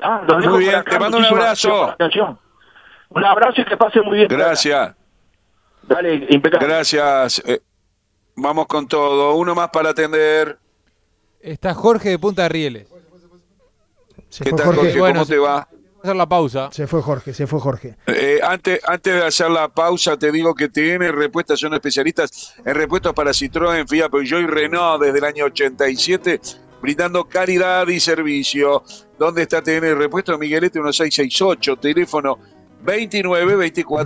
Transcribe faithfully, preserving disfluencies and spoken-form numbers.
Ah, lo dejo Muy por bien, acá. te mando un Muchísimas abrazo. gracias por la atención. Un abrazo y que pase muy bien. Gracias. Dale, impecable. Gracias. Eh, vamos con todo. Uno más para atender. Está Jorge de Punta de Rieles. Se ¿Qué fue tal, Jorge. Jorge? Bueno, ¿Cómo se- te va? hacer la pausa. Se fue Jorge, se fue Jorge. Eh, antes, antes de hacer la pausa, te digo que tiene repuestas, son especialistas en repuestos para Citroën, Fiat, Peugeot y Renault desde el año ochenta y siete, brindando calidad y servicio. ¿Dónde está T N Repuestos? Miguelete mil seiscientos sesenta y ocho, teléfono veintinueve veinticuatro.